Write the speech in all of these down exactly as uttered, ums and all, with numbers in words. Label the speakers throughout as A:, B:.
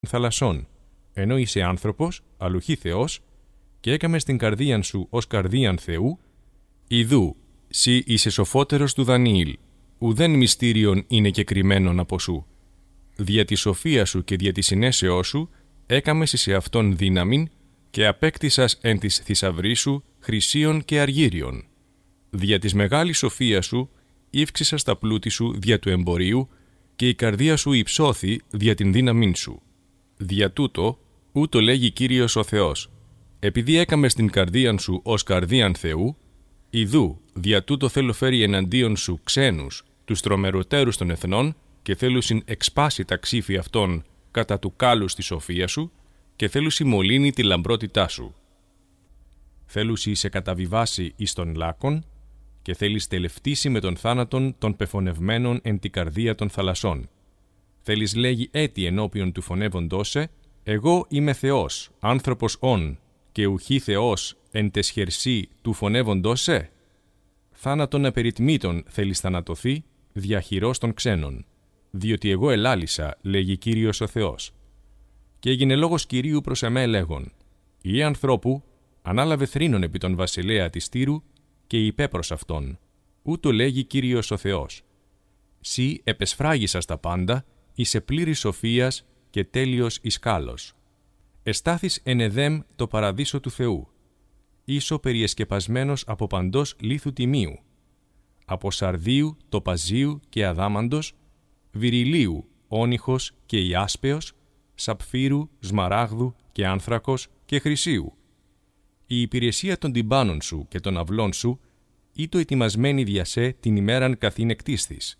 A: θαλασσών, ενώ είσαι άνθρωπος, αλλουχή Θεός, και έκαμε στην καρδίαν σου ως καρδίαν Θεού, ιδού, σύ είσαι σοφότερος του Δανιήλ, ουδέν μυστήριον είναι κεκριμένον από σου. Δια τη σοφία σου και δια τη συνέσεώς σου, έκαμες σε αυτόν δύναμην και απέκτησας εν της θησαυρής σου χρυσίων και αργύριων. Δια της μεγάλης σοφίας σου, ύυξησας τα πλούτη σου δια του εμπορίου και η καρδία σου υψώθη δια την δύναμήν σου. Δια τούτο, ούτω λέγει Κύριος ο Θεός, επειδή έκαμες την καρδίαν σου ως καρδίαν Θεού, ιδού, δια τούτο θέλω φέρει εναντίον σου ξένους, τους τρομεροτέρους των εθνών, και θέλουσιν εξπάσει τα ξύφη αυτών κατά του κάλου στη σοφία σου, και θέλουσι μολύνει τη λαμπρότητά σου. Θέλουσι σε καταβιβάσει εις των λάκων, και θέλεις τελευτήσει με τον θάνατον των πεφωνευμένων εν τη καρδία των θαλασσών. Θέλεις λέγει έτη ενώπιον του φωνεύοντός σε, εγώ είμαι Θεός, άνθρωπος ον, και ουχή Θεός εν τεσχερσί του φωνεύοντός σε. Θάνατον απεριτμήτων θέλεις θανατωθεί, διαχειρός των ξένων. Διότι εγώ ελάλησα, λέγει Κύριος ο Θεός. Και έγινε λόγος Κυρίου προς εμέ λέγον, «Ιε ανθρώπου, ανάλαβε θρήνον επί τον βασιλέα της Τύρου και είπε προς αυτόν, ούτω λέγει Κύριος ο Θεός. Σύ επεσφράγισας τα πάντα, είσαι πλήρης σοφίας και τέλειος εις κάλος. Εστάθης εν Εδέμ το παραδείσο του Θεού, ίσο περιεσκεπασμένος από παντός λίθου τιμίου, από σαρδίου, τοπαζίου και αδάμαντος, βυριλίου, όνυχος και ιάσπεως, σαπφύρου, σμαράγδου και άνθρακος και χρυσίου. Η υπηρεσία των τυμπάνων σου και των αυλών σου, ή το ετοιμασμένη δια σε την ημέραν καθήν εκτίσθης.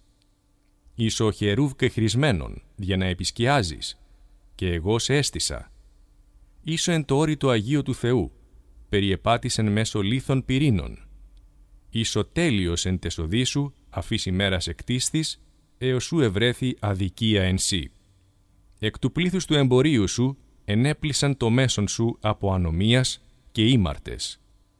A: Ίσο χερούβ και χρησμένον, για να επισκιάζεις, και εγώ σε έστησα. Ίσο εν το όρι το Αγίο του Θεού, περιεπάτησεν μέσω λίθων πυρήνων. Ίσο τέλειος εν τεσοδή σου, αφής ημέρας εκτίσθης, έως σου ευρέθη αδικία εν σύ. Εκ του πλήθους του εμπορίου σου, ενέπλησαν το μέσον σου από ανομίας και ήμαρτες.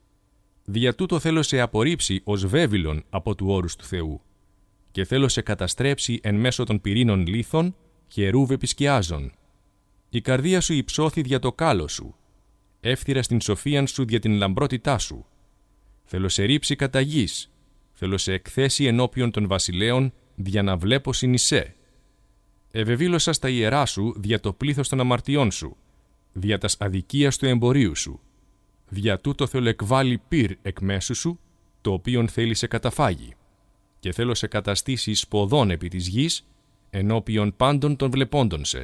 A: Δια τούτο θέλω σε απορρίψει ως βέβυλον από του όρους του Θεού, και θέλω σε καταστρέψει εν μέσω των πυρήνων λίθων, χερούβ επισκιάζων. Η καρδία σου υψώθη δια το κάλο σου, εύθυρα στην σοφίαν σου δια την λαμπρότητά σου. Θέλω σε ρίψει κατά γης, θέλω σε εκθέσει ενώπιον των βασιλέων, δια να βλέπω συνισέ. Ευεβήλωσα στα ιερά σου δια το πλήθος των αμαρτιών σου, δια τας αδικίας του εμπορίου σου. Δια τούτο θέλω εκβάλει πυρ εκ μέσου σου, το οποίον θέλει σε καταφάγει. Και θέλω σε καταστήσει σποδών επί της γης, ενώπιον πάντων των βλεπόντων σε.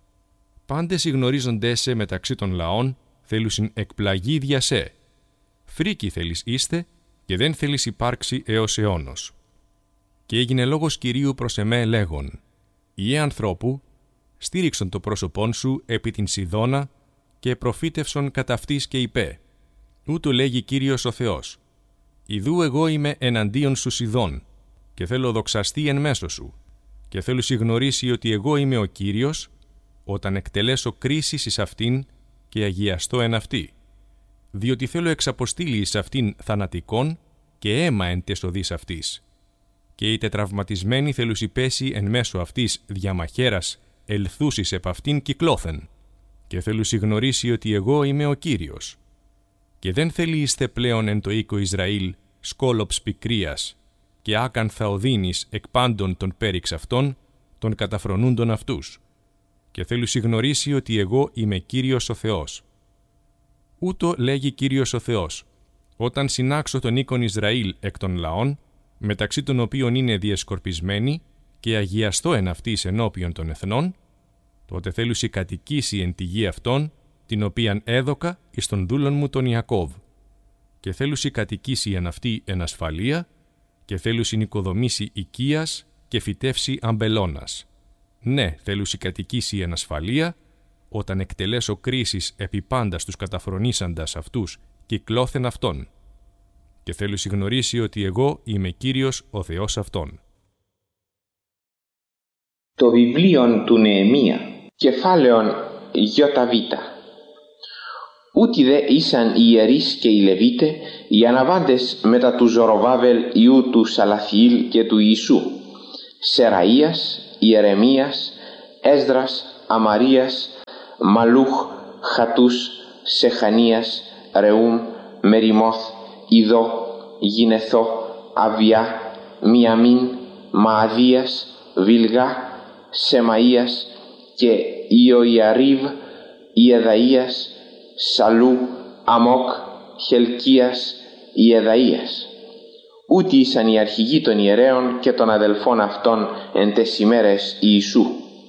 A: Πάντες οι γνωρίζοντές σε μεταξύ των λαών, θέλουσιν εκπλαγή δια σε. Φρίκοι θέλεις είστε, και δεν θέλεις υπάρξει έως αιώνος. Και έγινε λόγος Κυρίου προς εμέ λέγον, «Ιε ανθρώπου, στήριξον το πρόσωπόν σου επί την Σιδώνα και προφήτευσον κατά αυτής και είπε, ούτω λέγει Κύριος ο Θεός, ιδού εγώ είμαι εναντίον σου Σιδών και θέλω δοξαστεί εν μέσω σου και θέλω συγνωρίσει ότι εγώ είμαι ο Κύριος όταν εκτελέσω κρίσεις εις αυτήν και αγιαστώ εν αυτή, διότι θέλω εξαποστήλει εις αυτήν θανατικών και αίμα εν τεσοδείς αυτής. Και οι τετραυματισμένοι θέλουσι πέσει εν μέσω αυτής διαμαχέρας ελθούσεις επ' αυτήν κυκλώθεν, και θέλουσι γνωρίσει ότι εγώ είμαι ο Κύριος. Και δεν θέλει είστε πλέον εν το οίκο Ισραήλ σκόλοψ πικρίας, και άκανθα οδύνης εκ πάντων των πέριξ αυτών, των καταφρονούντων αυτούς. Και θέλουσι γνωρίσει ότι εγώ είμαι Κύριος ο Θεός. Ούτω λέγει Κύριος ο Θεός, όταν συνάξω τον οίκον Ισραήλ εκ των λαών, μεταξύ των οποίων είναι διεσκορπισμένοι, και αγιαστώ εν αυτής ενώπιον των εθνών, τότε θέλουσι κατοικήσει εν τη γη αυτών, την οποίαν έδωκα εις των δούλων μου τον Ιακώβ. Και θέλουσι κατοικήσει εν αυτή εν ασφαλεία, και θέλουσι νοικοδομήσει οικίας και φυτεύσει αμπελώνας. Ναι, θέλουσι κατοικήσει εν ασφαλεία, όταν εκτελέσω κρίσεις επί πάντα στους καταφρονήσαντας αυτούς κυκλώθεν αυτών. Και θέλουσι γνωρίσει ότι εγώ είμαι Κύριος ο Θεός αυτών.
B: Το βιβλίο του Νεεμία, κεφάλαιον Ιωταβήτα. Ούτι δε ήσαν οι ιερείς και οι Λεβίτε, οι αναβάντες μετά του Ζωροβάβελ ιού του Σαλαθιήλ και του Ιησού, Σεραΐας, Ιερεμίας, Έσδρας, Αμαρίας, Μαλούχ, Χατούς, Σεχανίας, Ρεούμ, Μεριμόθ, Ιδώ, Γινεθώ, Αβιά, Μιαμίν, Μααδίας, Βιλγά, Σεμαΐας και Ιωιαρίβ, Ιεδαΐας, Σαλού, Αμόκ, Χελκίας, Ιεδαΐας. Ούτι ήσαν οι αρχηγοί των ιερέων και των αδελφών αυτών εν τες ημέρες Ιησού.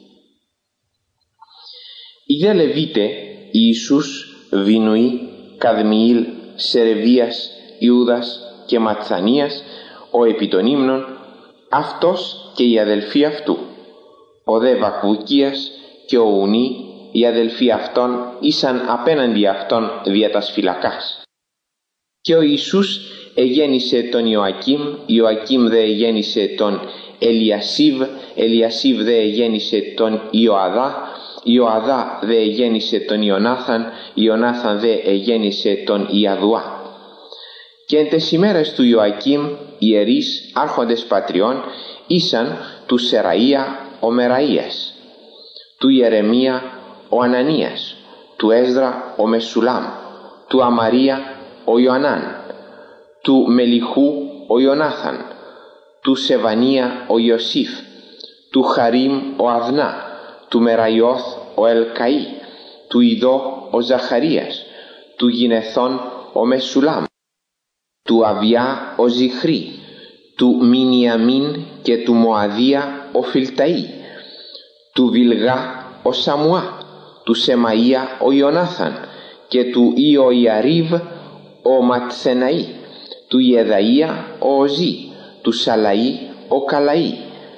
B: Οι δε Λεβίτε, Ιησούς, Βινουή, Καδμιήλ, Σερεβίας, Ιούδας και Ματθανίας, ο επί των ύμνων, αυτός και οι αδελφοί αυτού. Ο δε Βακβουκίας και ο Ουνή, οι αδελφοί αυτών, ήσαν απέναντι αυτών δια τας φυλακάς. Και ο Ιησούς εγέννησε τον Ιωακίμ, Ιωακίμ δε εγέννησε τον Ελιασίβ, Ελιασίβ δε εγέννησε τον Ιωαδά, Ιωαδά δε εγέννησε τον Ιωνάθαν, Ιωνάθαν δε εγέννησε τον Ιαδουά. Και εν τες ημέρες του Ιωακίμ, ιερείς άρχοντες πατριών, ήσαν του Σεραΐα ο Μεραΐας, του Ιερεμία ο Ανανίας, του Έσδρα ο Μεσουλάμ, του Αμαρία ο Ιωανάν, του Μελιχού ο Ιωνάθαν, του Σεβανία ο Ιωσήφ, του Χαρίμ ο Αδνά, του Μεραϊώθ ο Ελκαΐ, του Ιδώ ο Ζαχαρίας, του Γινεθών ο Μεσουλάμ, του Αβιά ο Ζιχρή, του Μινιαμίν και του Μωαδία ο Φιλταΐ, του Βιλγά ο Σαμουά, του Σεμαΐα ο Ιωνάθαν και του Ιωιαρίβ ο Ματθεναΐ, του Ιεδαΐα ο Οζή, του Σαλαΐ ο Καλαΐ,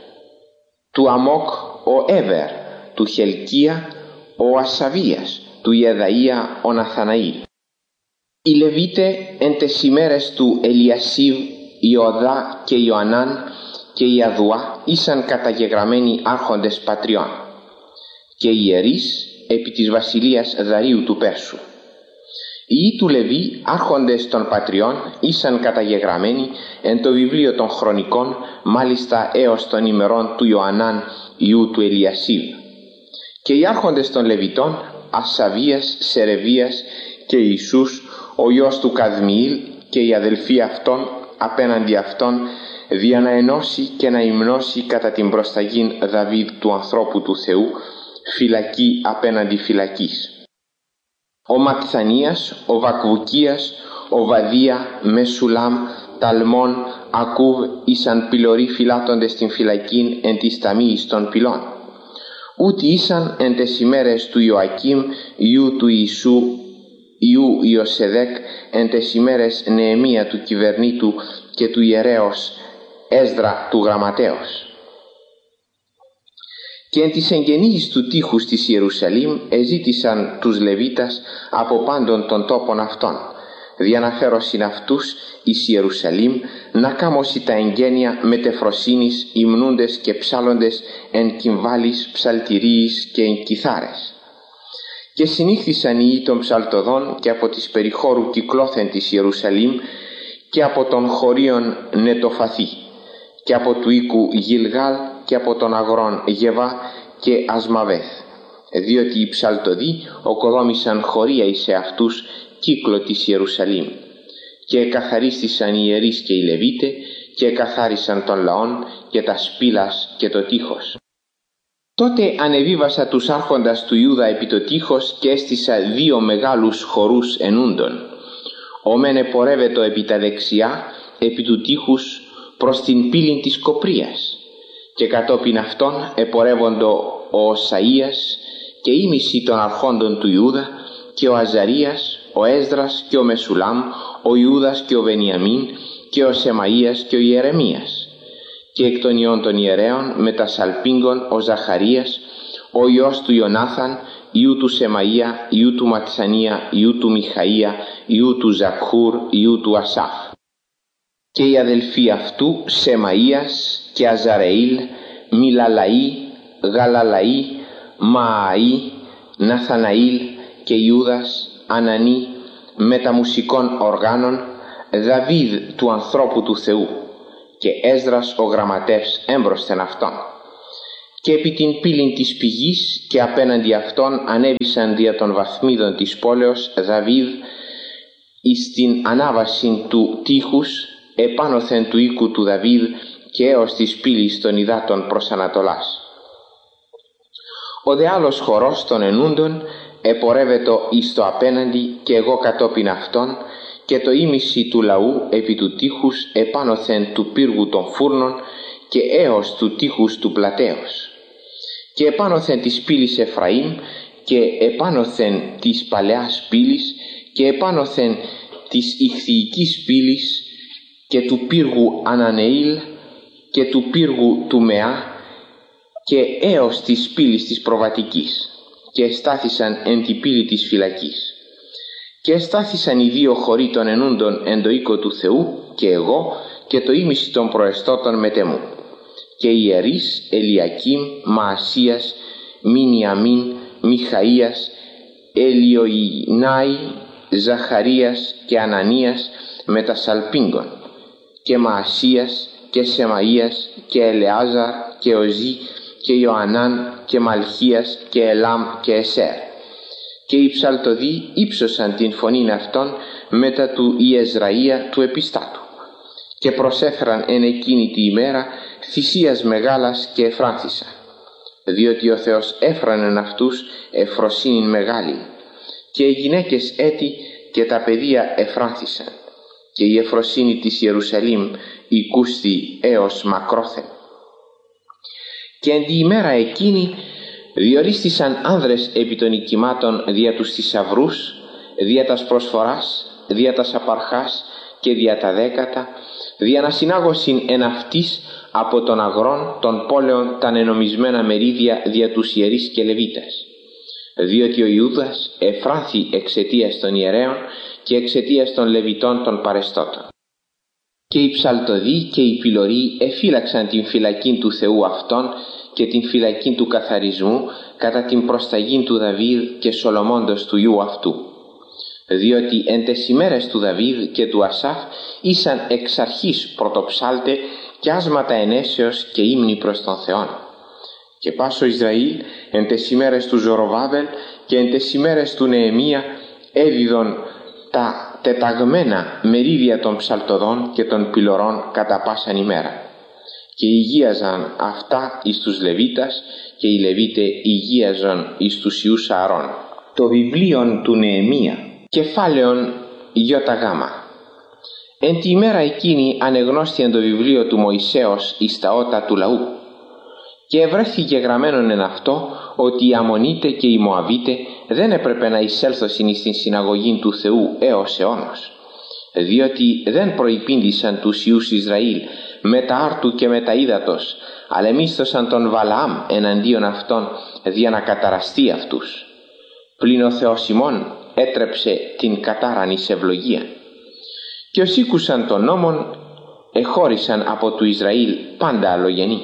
B: του Αμόκ ο Έβερ, του Χελκία ο Ασαβίας, του Ιεδαΐα ο Ναθαναήλ. Οι Λεβίτε εν τες ημέρες του Ελιασίβ, Ιωδά και Ιωανάν και Ιαδουά ήσαν καταγεγραμμένοι άρχοντες πατριών και οι ιερείς επί της βασιλείας Δαρίου του Πέρσου. Οι ιοί του Λεβί άρχοντες των πατριών ήσαν καταγεγραμμένοι εν το βιβλίο των χρονικών, μάλιστα έως των ημερών του Ιωανάν ιού του Ελιασίβ. Και οι άρχοντες των Λεβιτών, Ασαβίας, Σερεβίας και Ιησούς, ο γιος του Καδμιήλ και οι αδελφοί αυτών απέναντι αυτών, δια να ενώσει και να υμνώσει κατά την προσταγήν Δαβίδ του ανθρώπου του Θεού, φυλακή απέναντι φυλακής. Ο Ματθανίας, ο Βακβουκίας, ο Βαδία, Μεσουλάμ, Ταλμών, Ακούβ ήσαν πυλωροί φυλάττοντες στην φυλακήν εν της ταμείας των πυλών. Ούτι ήσαν εν τες ημέρες του Ιωακίμ, ιού του Ιησού, ιού Ιωσεδέκ, εν τες ημέρες Νεεμία του κυβερνήτου και του ιερέως Έσδρα του γραμματέως. Και εν της εγγενής του τείχους της Ιερουσαλήμ εζήτησαν τους Λεβίτας από πάντων των τόπων αυτών, δια να φέρωσιν αυτούς εις Ιερουσαλήμ να κάμωσι τα εγγένεια μετεφροσύνης, υμνούντες και ψάλλοντες εν κυμβάλης, ψαλτηρίης και εν κιθάρες. Και συνήχθησαν οι ιοί των ψαλτοδών και από τις περιχώρου κυκλώθεν της Ιερουσαλήμ και από των χωρίων Νετοφαθή και από του οίκου Γιλγάλ και από των αγρών Γεβά και Ασμαβέθ, διότι οι ψαλτοδοί οκοδόμησαν χωρία εις εαυτούς κύκλο της Ιερουσαλήμ. Και εκαθαρίστησαν οι ιερείς και οι Λεβίτε και εκαθάρισαν των λαών και τα σπήλας και το τείχος. Τότε ανεβίβασα τους άρχοντας του Ιούδα επί το τείχος και έστησα δύο μεγάλους χορούς ενούντων. Ο μεν επορεύετο επί τα δεξιά επί του τείχους προς την πύλην της Κοπρίας και κατόπιν αυτών επορεύοντο ο Οσαΐας και ήμισοι των αρχόντων του Ιούδα και ο Αζαρίας, ο Έσδρας και ο Μεσουλάμ, ο Ιούδας και ο Βενιαμίν και ο Σεμαΐας και ο Ιερεμίας. Και εκ των ιών των ιερέων με τα σαλπίγκων ο Ζαχαρίας, ο ιός του Ιωνάθαν, ιού του Σεμαΐα, ιού του Ματθανία, ιού του Μιχαΐα, ιού του Ζακχούρ, ιού του Ασάφ. Και οι αδελφοί αυτού Σεμαΐας και Αζαρεήλ, Μιλαλαΐ, Γαλαλαΐ, Μααΐ, Ναθαναήλ και Ιούδας, Ανανή, με τα μουσικών οργάνων, Δαβίδ του ανθρώπου του Θεού και Έσδρας ο γραμματεύς έμπροσθεν αυτόν. Και επί την πύλην της πηγής και απέναντι αυτών ανέβησαν δια των βαθμίδων της πόλεως Δαβίδ εις την ανάβαση του τείχους επάνωθεν του οίκου του Δαβίδ και έως της πύλης των υδάτων προς Ανατολάς. Ο δε άλλος χορός των ενούντων επορεύετο εις το απέναντι και εγώ κατόπιν αυτών, και το ήμιση του λαού επί του τείχους επάνωθεν του πύργου των φούρνων και έως του τείχους του πλατέως. Και επάνωθεν της πύλης Εφραήμ και επάνωθεν της παλαιάς πύλης και επάνωθεν της ηχθυϊκής πύλης και του πύργου Ανανεήλ και του πύργου του Μεά και έως της πύλης της προβατικής, και εστάθησαν εν τη πύλη της φυλακής. Και εστάθησαν οι δύο χωροί των ενούντων εν το οίκο του Θεού και εγώ και το ήμιση των προεστώτων μετεμού. Και οι ιερείς Ελιακήμ, Μαασίας, Μινιαμίν, Μιχαΐας, Ελιοϊνάη, Ζαχαρίας και Ανανίας με τα σαλπίγκων, και Μαασίας και Σεμαΐας και Ελεάζαρ και Οζή και Ιωανάν και Μαλχίας και Ελάμ και Εσέρ. Και οι ψαλτοδοί ύψωσαν την φωνήν αυτών μετά του Ιεζραΐα του επιστάτου, και προσέφεραν εν εκείνη τη ημέρα θυσίας μεγάλας και εφράνθησαν, διότι ο Θεός έφρανεν αυτούς εφροσύνην μεγάλη, και οι γυναίκες έτη και τα παιδεία εφράνθησαν, και η εφροσύνη της Ιερουσαλήμ οικούστη έως μακρόθεν. Και εν τη ημέρα εκείνη διορίστησαν άνδρες επί των οικημάτων δια τους θησαυρούς, δια τας προσφοράς, δια τας απαρχάς και δια τα δέκατα, δια να συνάγωσιν εν αυτής από των αγρών των πόλεων τα ενομισμένα μερίδια δια τους ιερείς και λεβίτας, διότι ο Ιούδας εφράνθη εξαιτίας των ιερέων και εξαιτίας των λεβιτών των παρεστώτων. Και οι ψαλτοδοί και οι πυλωροί εφύλαξαν την φυλακήν του Θεού αυτών και την φυλακήν του καθαρισμού κατά την προσταγήν του Δαβίδ και Σολομώντος του ιού αυτού, διότι εν τες ημέρες του Δαβίδ και του Ασάφ ήσαν εξ αρχής πρωτοψάλτε και άσματα ενέσεως και ύμνοι προς τον Θεόν. Και πάσο Ισραήλ εν τες ημέρες του Ζωροβάβελ και εν τες ημέρες του Νεεμία έδιδον τα τεταγμένα μερίδια των ψαλτοδών και των πυλωρών κατά πάσαν ημέρα, και υγείαζαν αυτά εις τους Λεβίτας και οι Λεβίτε υγείαζαν εις τους ιούς Ααρών. Το βιβλίον του Νεεμία, κεφάλαιον Ιώτα Γάμα. Εν τη ημέρα εκείνη ανεγνώστιαν το βιβλίο του Μωυσέως εις τα ότα του λαού, και ευρέθηκε γραμμένον εν αυτό ότι οι Αμμονίτε και οι Μωαβίτε δεν έπρεπε να εισέλθωσιν εις την συναγωγήν του Θεού έως αιώνος, διότι δεν προϋπήντησαν τους ιούς Ισραήλ με τα άρτου και με τα ύδατος, αλλά εμίσθωσαν τον Βαλαάμ εναντίον αυτών δια να καταραστεί αυτούς. Πλην ο Θεός ημών έτρεψε την κατάραν εις ευλογία. Και ως ήκουσαν των νόμων εχώρισαν από του Ισραήλ πάντα αλλογενή.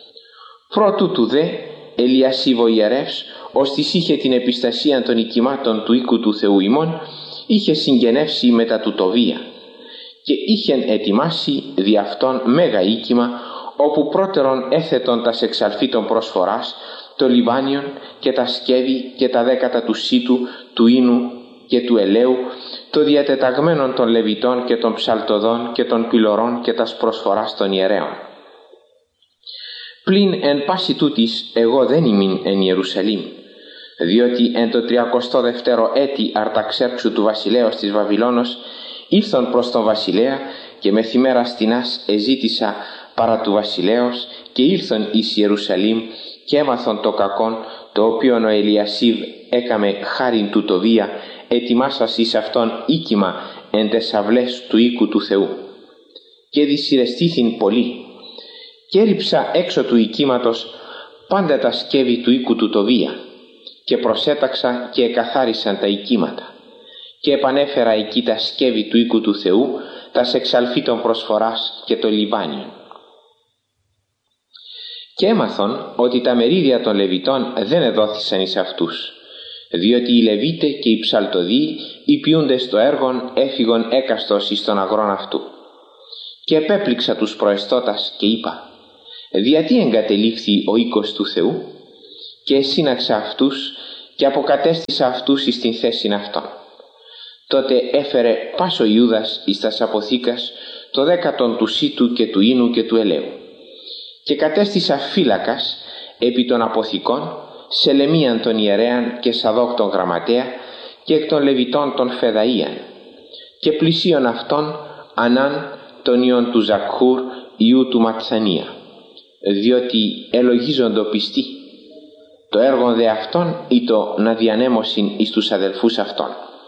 B: Πρώτου του δε Ελιασίβ ο ιερεύς, ως της είχε την επιστασία των οικημάτων του οίκου του Θεού ημών, είχε συγγενεύσει μετά του Τοβία, και είχεν ετοιμάσει δι' αυτόν μέγα οίκημα, όπου πρώτερον έθετον τας εξαλφίτων προσφοράς, το Λιβάνιον και τα σκεύη και τα δέκατα του Σίτου, του Ίνου και του Ελαίου, το διατεταγμένον των Λεβιτών και των ψαλτοδών και των πυλωρών και τας προσφοράς των ιερέων. Πλην εν πάση τούτης εγώ δεν ήμην εν Ιερουσαλήμ, διότι εν το τριακοστό δευτέρο έτη Αρταξέρξου του βασιλέως της Βαβυλώνος ήρθον προς τον βασιλέα, και μεθημέρα στινάς εζήτησα παρά του βασιλέως, και ήρθον εις Ιερουσαλήμ και έμαθον το κακόν το οποίον ο Ελιασίβ έκαμε χάριν του Τοβία, ετοιμάσας εις αυτόν οίκημα εν τες αυλές του οίκου του Θεού. Και δυσυρεστήθην πολύ, και έριψα έξω του οικήματος πάντα τα σκεύη του οίκου του Τοβία, και προσέταξα και εκαθάρισαν τα οικήματα, και επανέφερα εκεί τα σκεύη του οίκου του Θεού, τας εξαλφίτων προσφοράς και το Λιβάνιον. Και έμαθον ότι τα μερίδια των Λεβιτών δεν εδόθησαν εις αυτούς, διότι οι Λεβίτε και οι ψαλτοδοί, οι ποιούντες το έργον, έφυγον έκαστος εις των αγρών αυτού. Και επέπληξα τους προεστώτας και είπα: διατί εγκατελείφθη ο οίκος του Θεού και εσύναξα αυτούς και αποκατέστησα αυτούς εις την θέσιν αυτών. Τότε έφερε πάσο Ιούδας εις τας αποθήκας το δέκατον του σίτου και του ίνου και του ελαίου και κατέστησα φύλακας επί των αποθηκών Σελεμίαν τον ιερέαν και Σαδόκ τον γραμματέα και εκ των Λεβιτών τον Φεδαΐαν και πλησίον αυτών Ανάν τον ιον του Ζακχούρ ιού του Ματσανία, διότι ελογίζοντο πιστοί, το έργο δε αυτών ήτο να διανέμωσιν εις τους αδελφούς αυτών.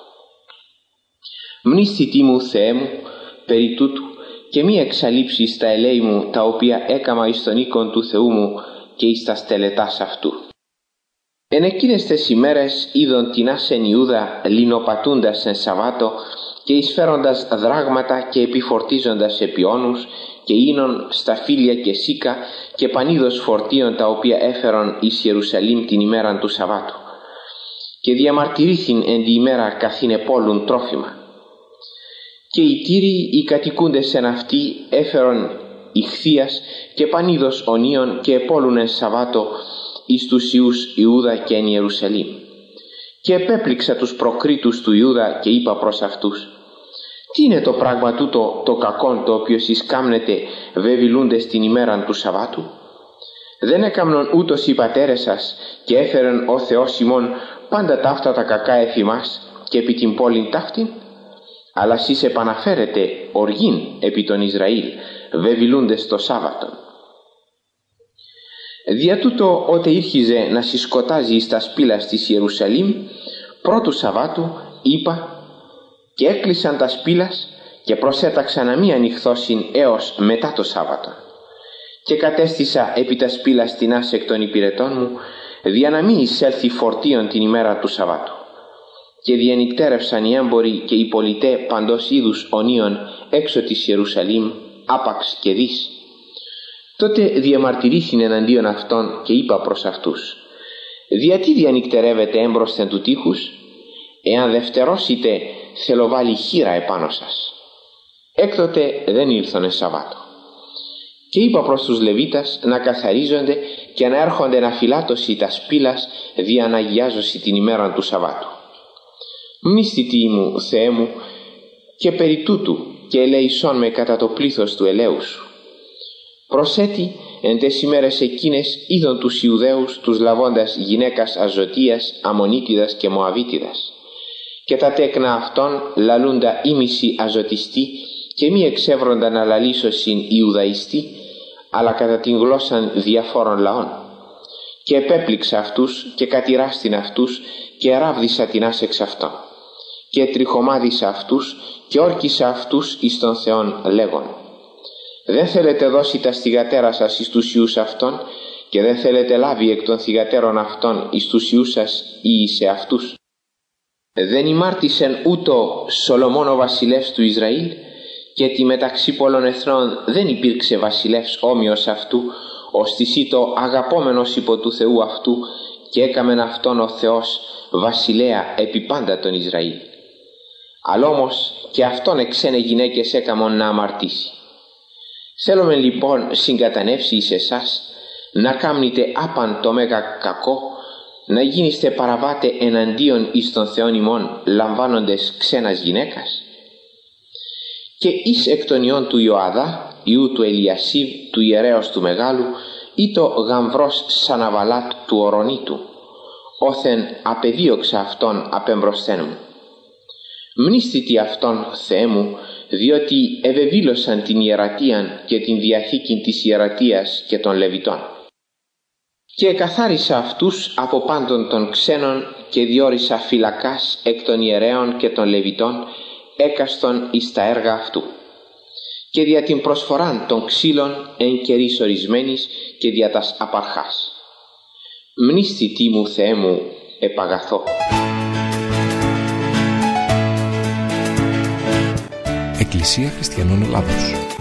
B: Μνήσθητή μου, Θεέ μου, περί τούτου και μη εξαλείψεις τα ελέη μου τα οποία έκαμα εις τον οίκον του Θεού μου και εις τα στελετάς αυτού. Εν εκείνες τες ημέρες είδον την άσεν Ιούδα λινοπατούντας εν Σαββάτο και εισφέροντας δράγματα και επιφορτίζοντας επιώνους και ίνων σταφύλια και σίκα και πανίδος φορτίων τα οποία έφερον εις Ιερουσαλήμ την ημέραν του Σαββάτου και διαμαρτυρήθην εν τη ημέρα καθήν επόλουν τρόφιμα. Και οι τύροι οι κατοικούντες εν αυτή έφερον ηχθείας και πανίδος ονίων και επόλουν εν Σαββάτο εις τους ιούς Ιούδα και εν Ιερουσαλήμ. Και επέπληξα τους προκρίτους του Ιούδα και είπα προς αυτούς: τι είναι το πράγμα τούτο το κακόν το οποίο σεις κάμνετε βεβηλούντες την ημέραν του Σαββάτου? Δεν έκαμνον ούτως οι πατέρες σας και έφερεν ο Θεός ημών πάντα ταύτα τα κακά εφημάς και επί την πόλην ταύτην? Αλλά σεις επαναφέρετε οργήν επί τον Ισραήλ βεβηλούντες το Σάββατον. Δια τούτο ότε ήρχιζε να συσκοτάζει εις τα σπήλας της Ιερουσαλήμ πρώτου Σαββάτου είπα και έκλεισαν τα σπήλας και προσέταξα να μη ανοιχθώσιν έως μετά το Σάββατο. Και κατέστησα επί τα σπήλας την άσε εκ των υπηρετών μου δια να μη εισέλθει φορτίον την ημέρα του Σαββάτου. Και διενυκτέρευσαν οι έμποροι και οι πολιτέ παντός είδους ονίων έξω της Ιερουσαλήμ άπαξ και δις. Τότε διαμαρτυρήθην εναντίον αυτών και είπα προς αυτούς: διατί διανυκτερεύετε έμπροσθεν του τείχους? Εάν δευτερώσετε θέλω βάλει χείρα επάνω σας. Έκτοτε δεν ήλθονε Σαββάτο. Και είπα προς τους Λεβίτας να καθαρίζονται και να έρχονται να φυλάτωση τα σπήλας δια να αγιάζωση την ημέραν του Σαββάτου. Μνήσθητή μου, Θεέ μου, και περί τούτου και ελεησόν με κατά το πλήθος του ελαίου σου. Προσέτη εν τες ημέρες εκείνες είδον τους Ιουδαίους τους λαβώντας γυναίκας Αζωτίας, Αμμονίτιδας και Μωαβίτιδας και τα τέκνα αυτών λαλούντα ήμισι αζωτιστή και μη εξεύροντα να λαλήσωσιν Ιουδαϊστή, αλλά κατά την γλώσσαν διαφόρων λαών. Και επέπληξα αυτούς και κατηράστην αυτούς και ράβδισα την άσεξ αυτών και τριχομάδισα αυτούς και όρκισα αυτούς εις τον Θεόν λέγον: δεν θέλετε δώσει τα θυγατέρα σας εις τους ιούς αυτών και δεν θέλετε λάβει εκ των θυγατέρων αυτών εις τους ιούς σας ή σε αυτούς? Δεν ημάρτησεν ούτω Σολομών ο βασιλεύς του Ισραήλ, και ότι μεταξύ πολλών εθνών δεν υπήρξε βασιλεύς όμοιος αυτού, ώστις ήτο αγαπόμενος υπό του Θεού αυτού και έκαμεν αυτόν ο Θεός βασιλέα επί πάντα τον Ισραήλ. Αλλά όμως και αυτόν εξένε γυναίκες έκαμον να αμαρτήσει. Θέλουμε λοιπόν συγκατανεύσει εις εσάς να κάμνετε άπαν το μέγα κακό, να γίνεστε παραβάτε εναντίον εις τον Θεόν ημών λαμβάνοντες ξένας γυναίκας? Και εις εκ των ιών του Ιωαδά, ιού του Ελιασίβ, του ιερέως του Μεγάλου, ή το γαμβρός Σαναβαλάτ του Ορονίτου, όθεν απεδίωξα αυτόν απεμπροσθέν μου. Μνήσθητη αυτόν, Θεέ μου, διότι ευεβήλωσαν την ιερατείαν και την διαθήκην της ιερατείας και των Λεβιτών. Και εκαθάρισα αυτούς από πάντων των ξένων και διόρισα φυλακάς εκ των ιερέων και των Λεβιτών έκαστον εις τα έργα αυτού. Και δια την προσφοράν των ξύλων εν καιρής ορισμένης και δια τας απαρχάς. Μνήσθητη μου, Θεέ μου, επαγαθώ.
A: Εκκλησία Χριστιανών Ελλάδος.